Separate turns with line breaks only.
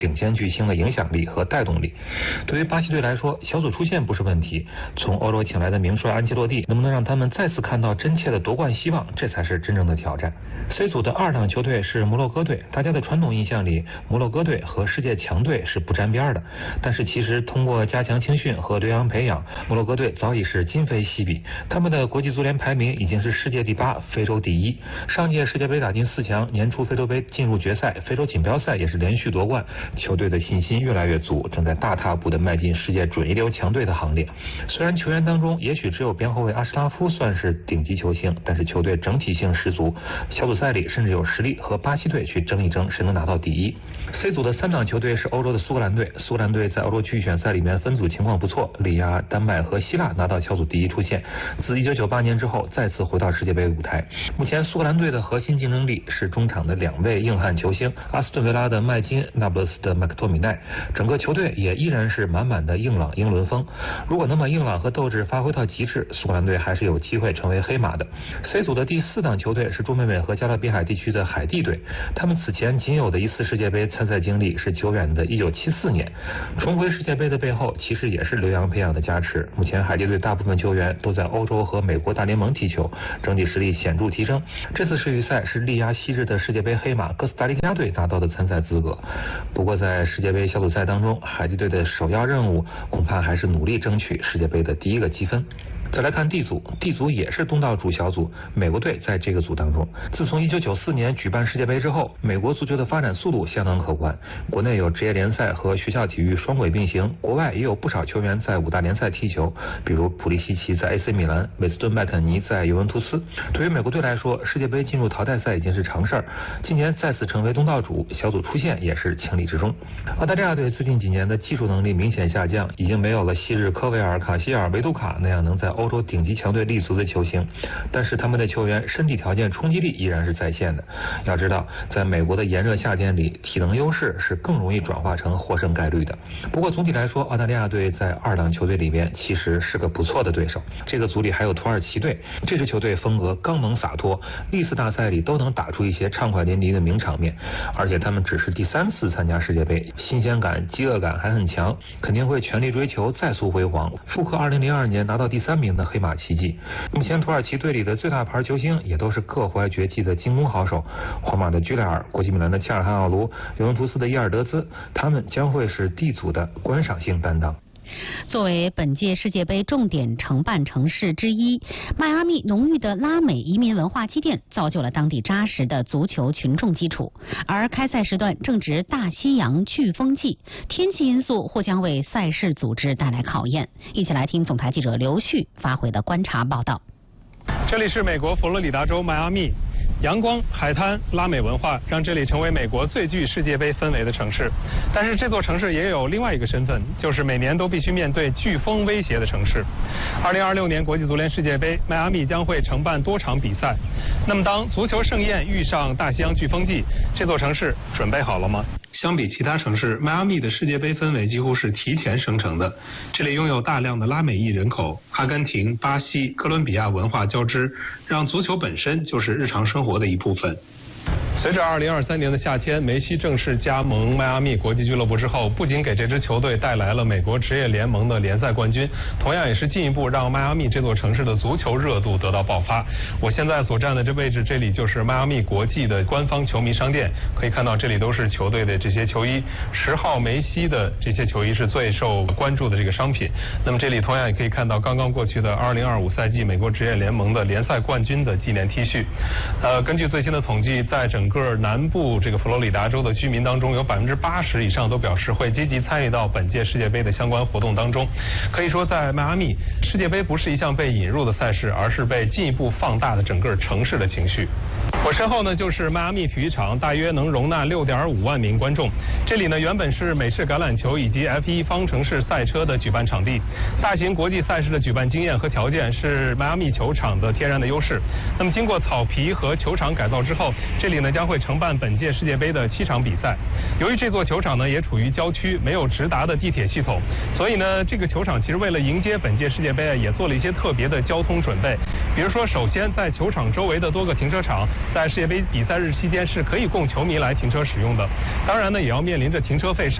领先巨星的影响力和带动力。对于巴西队来说，小组出线不是问题，从欧洲请来的名帅安切洛蒂能不能让他们再次看到真切的夺冠希望，这才是真正的挑战。C 组的2档球队是摩洛哥队，大家的传统印象里，摩洛哥队和世界强队是不沾边的。但是其实通过加强青训和留洋培养，摩洛哥队早已是今非昔比，他们的国际足联排名已经是世界第8，非洲第1。上届世界杯打进4强，年初非洲杯进入决赛，非洲锦标赛也是连续夺冠。球队的信心越来越足，正在大踏步的迈进世界准一流强队的行列。虽然球员当中也许只有边后卫阿什拉夫算是顶级球星，但是球队整体性十足，小组赛里甚至有实力和巴西队去争一争谁能拿到第1。C 组的3档球队是欧洲的苏格兰队，苏格兰队在欧洲区预选赛里面分组情况不错，力压丹麦和希腊拿到小组第1出线，自1998年之后再次回到世界杯舞台。目前苏格兰队的核心竞争力是中场的2位硬汉球星，阿斯顿维拉的麦金，那不勒斯的麦克托米奈，整个球队也依然是满满的硬朗英伦风。如果能把硬朗和斗志发挥到极致，苏格兰队还是有机会成为黑马的。C 组的第4档球队是中北美和加勒比海地区的海地队，他们此前仅有的一次世界杯参赛经历是久远的1974年，重回世界杯的背后其实也是留洋培养的加持。目前海地队大部分球员都在欧洲和美国大联盟踢球，整体实力显著提升。这次世预赛是力压昔日的世界杯黑马哥斯达黎加队拿到的参赛资格。不过在世界杯小组赛当中，海地队的首要任务恐怕还是努力争取世界杯的第1个积分。再来看 D 组， D 组也是东道主小组，美国队在这个组当中。自从1994年举办世界杯之后，美国足球的发展速度相当可观，国内有职业联赛和学校体育双轨并行，国外也有不少球员在5大联赛踢球，比如普利西奇在 AC 米兰，韦斯顿麦肯尼在尤文图斯。对于美国队来说，世界杯进入淘汰赛已经是常事儿，今年再次成为东道主，小组出线也是情理之中。澳大利亚队最近几年的技术能力明显下降，已经没有了昔日科维尔、卡希尔、维杜卡那样能在欧洲顶级强队立足的球星，但是他们的球员身体条件冲击力依然是在线的。要知道，在美国的炎热夏天里，体能优势是更容易转化成获胜概率的。不过总体来说，澳大利亚队在2档球队里边其实是个不错的对手。这个组里还有土耳其队，这支球队风格刚猛洒脱，历次大赛里都能打出一些畅快淋漓的名场面，而且他们只是第3次参加世界杯，新鲜感、饥饿感还很强，肯定会全力追求再塑辉煌，复刻2002年拿到第3名的黑马奇迹。目前土耳其队里的最大牌球星也都是各怀绝技的进攻好手，皇马的居莱尔、国际米兰的恰尔汗奥卢、尤文图斯的伊尔德兹，他们将会是 D 组的观赏性担当。
作为本届世界杯重点承办城市之一，迈阿密浓郁的拉美移民文化积淀造就了当地扎实的足球群众基础。而开赛时段正值大西洋飓风季，天气因素或将为赛事组织带来考验。一起来听总台记者刘旭发回的观察报道。
这里是美国佛罗里达州迈阿密，阳光、海滩、拉美文化让这里成为美国最具世界杯氛围的城市。但是这座城市也有另外一个身份，就是每年都必须面对飓风威胁的城市。2026年国际足联世界杯，迈阿密将会承办多场比赛。那么当足球盛宴遇上大西洋飓风季，这座城市准备好了吗？相比其他城市，迈阿密的世界杯氛围几乎是提前生成的。这里拥有大量的拉美裔人口，阿根廷、巴西、哥伦比亚文化交织，让足球本身就是日常生活的一部分。随着2023年的夏天，梅西正式加盟迈阿密国际俱乐部之后，不仅给这支球队带来了美国职业联盟的联赛冠军，同样也是进一步让迈阿密这座城市的足球热度得到爆发。我现在所站的这位置，这里就是迈阿密国际的官方球迷商店，可以看到这里都是球队的这些球衣，10号梅西的这些球衣是最受关注的这个商品。那么这里同样也可以看到刚刚过去的2025赛季美国职业联盟的联赛冠军的纪念 T 恤。根据最新的统计，在整个南部这个佛罗里达州的居民当中，有80%以上都表示会积极参与到本届世界杯的相关活动当中。可以说，在迈阿密，世界杯不是一项被引入的赛事，而是被进一步放大的整个城市的情绪。我身后呢就是迈阿密体育场，大约能容纳6.5万名观众。这里呢原本是美式橄榄球以及 F1 方程式赛车的举办场地，大型国际赛事的举办经验和条件是迈阿密球场的天然的优势。那么经过草皮和球场改造之后，这里呢将会承办本届世界杯的7场比赛。由于这座球场呢也处于郊区，没有直达的地铁系统，所以呢这个球场其实为了迎接本届世界杯也做了一些特别的交通准备。比如说，首先在球场周围的多个停车场场在世界杯比赛日期间是可以供球迷来停车使用的，当然呢也要面临着停车费